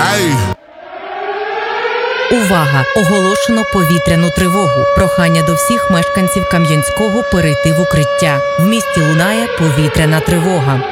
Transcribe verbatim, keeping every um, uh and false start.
Ей! Увага! Оголошено повітряну тривогу. Прохання до всіх мешканців Кам'янського перейти в укриття. В місті лунає повітряна тривога.